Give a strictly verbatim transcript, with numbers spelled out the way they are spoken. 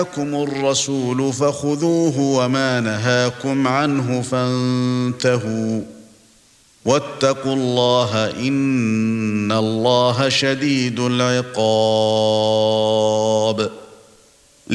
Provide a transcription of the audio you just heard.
جاءكم الرسول فخذوه وما نهاكم عنه فانتهوا واتقوا الله إن الله شديد العقاب